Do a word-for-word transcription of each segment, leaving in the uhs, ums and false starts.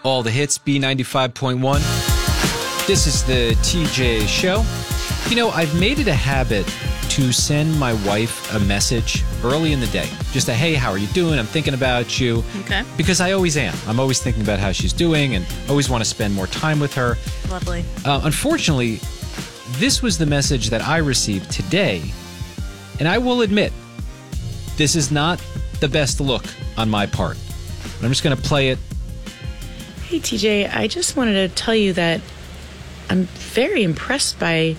All the hits, B ninety-five point one. This is the T J Show. You know, I've made it a habit to send my wife a message early in the day. Just a, hey, how are you doing? I'm thinking about you. Okay. Because I always am. I'm always thinking about how she's doing and always want to spend more time with her. Lovely. Uh, unfortunately, this was the message that I received today. And I will admit, this is not the best look on my part. I'm just going to play it. Hey, T J, I just wanted to tell you that I'm very impressed by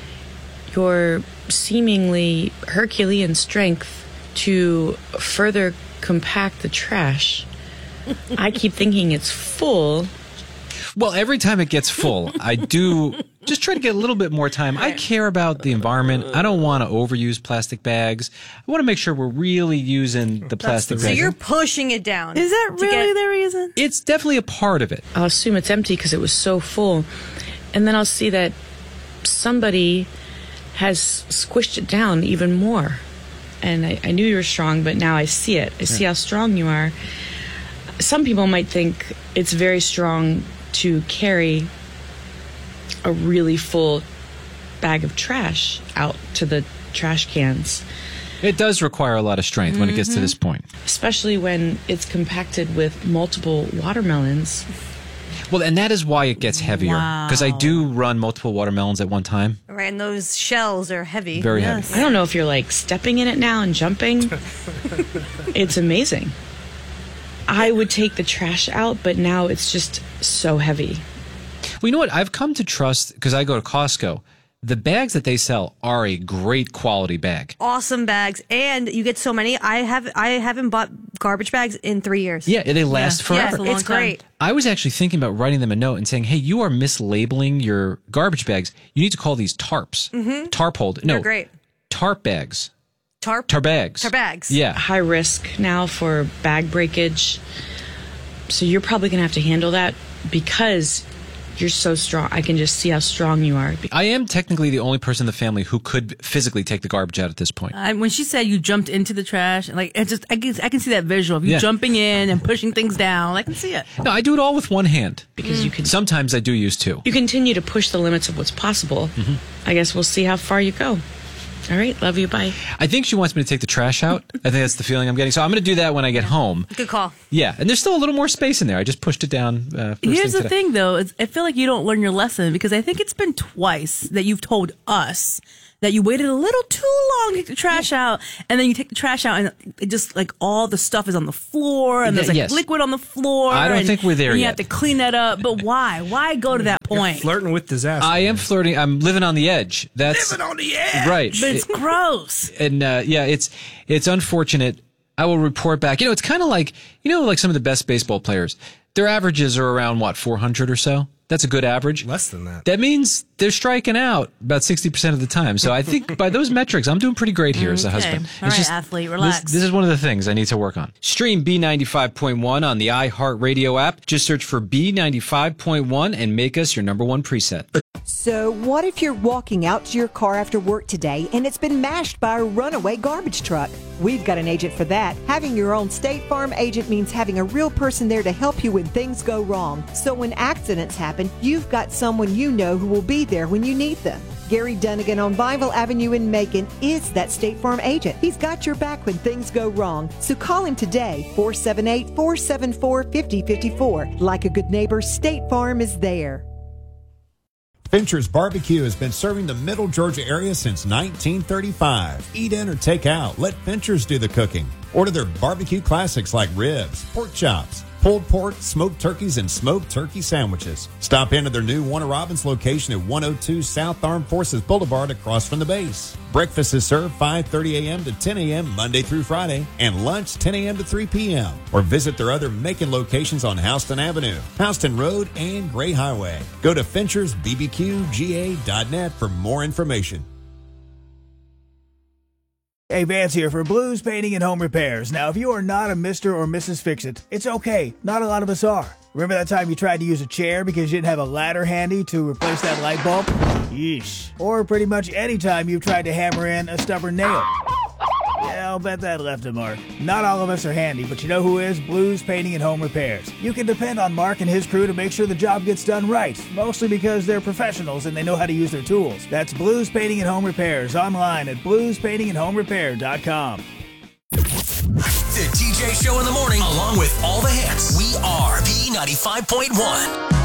your seemingly Herculean strength to further compact the trash. I keep thinking it's full. Well, every time it gets full, I do just try to get a little bit more time. I care about the environment. I don't want to overuse plastic bags. I want to make sure we're really using the plastic So bags. you're pushing it down. Is that to really get- the reason? It's definitely a part of it. I'll assume it's empty because it was so full. And then I'll see that somebody has squished it down even more. And I, I knew you were strong, but now I see it. I see how strong you are. Some people might think it's very strong to carry a really full bag of trash out to the trash cans, It does require a lot of strength when it gets to this point. especially when it's compacted with multiple watermelons. Well, and that is why it gets heavier. Because I do run multiple watermelons at one time. Right, and those shells are heavy. Very Yes. heavy. I don't know if you're like stepping in it now and jumping. It's amazing. I would take the trash out, but now it's just so heavy. Well, you know what? I've come to trust, because I go to Costco, the bags that they sell are a great quality bag. Awesome bags, and you get so many. I have I haven't bought garbage bags in three years. Yeah, they last Yeah. forever. Yes, a long it's time. great. I was actually thinking about writing them a note and saying, hey, you are mislabeling your garbage bags. You need to call these tarps. Mm-hmm. Tarp hold. No, They're great. tarp bags. Tarp. Tar bags. Tar bags. Yeah. High risk now for bag breakage. So you're probably going to have to handle that because you're so strong. I can just see how strong you are. I am technically the only person in the family who could physically take the garbage out at this point. I, when she said you jumped into the trash, like it just, I can, I can see that visual of you Yeah. jumping in and pushing things down. I can see it. No, I do it all with one hand. Because you can Sometimes I do use two. you continue to push the limits of what's possible. I guess we'll see how far you go. All right, love you, bye. I think she wants me to take the trash out. I think that's the feeling I'm getting. So I'm going to do that when I get home. Good call. Yeah, and there's still a little more space in there. I just pushed it down. Uh, first Here's thing the today. thing, though. It's, I feel like you don't learn your lesson because I think it's been twice that you've told us that you waited a little too long to take the trash out, and then you take the trash out, and it just like all the stuff is on the floor, and there's like Yes. liquid on the floor. I don't and, think we're there and you yet. have to clean that up. But why? Why go to that point? Flirting with disaster. I am flirting. I'm living on the edge. That's Living on the edge. right. But it's It- gross. and uh, yeah, it's it's unfortunate. I will report back. You know, it's kind of like you know, like some of the best baseball players. Their averages are around what four hundred or so. That's a good average. Less than that. That means they're striking out about sixty percent of the time. So I think by those metrics, I'm doing pretty great here as a Okay. husband. All right, athlete, this- relax. This, is one of the things I need to work on. Stream B ninety-five point one on the iHeartRadio app. Just search for B ninety-five point one and make us your number one preset. So what if you're walking out to your car after work today and it's been mashed by a runaway garbage truck? We've got an agent for that. Having your own State Farm agent means having a real person there to help you when things go wrong. So when accidents happen, you've got someone you know who will be there when you need them. Gary Dunnigan on Bible Avenue in Macon is that State Farm agent. He's got your back when things go wrong. So call him today, four seven eight, four seven four, five zero five four. Like a good neighbor, State Farm is there. Fincher's Barbecue has been serving the Middle Georgia area since nineteen thirty-five. Eat in or take out. Let Fincher's do the cooking. Order their barbecue classics like ribs, pork chops, pulled pork, smoked turkeys, and smoked turkey sandwiches. Stop into their new Warner Robins location at one oh two South Armed Forces Boulevard across from the base. Breakfast is served five thirty a.m. to ten a.m. Monday through Friday, and lunch ten a.m. to three p.m. Or visit their other Macon locations on Houston Avenue, Houston Road, and Gray Highway. Go to Finchers B B Q G A dot net for more information. Hey, Vance here for Blues Painting and Home Repairs. Now, if you are not a Mister or Missus Fix-It, it's okay. Not a lot of us are. Remember that time you tried to use a chair because you didn't have a ladder handy to replace that light bulb? Yeesh. Or pretty much any time you've tried to hammer in a stubborn nail. Yeah, I'll bet that left a mark. Not all of us are handy, but you know who is? Blues Painting and Home Repairs. You can depend on Mark and his crew to make sure the job gets done right, mostly because they're professionals and they know how to use their tools. That's Blues Painting and Home Repairs, online at blues painting and home repair dot com. The T J Show in the morning, along with all the hits. We are B ninety-five point one.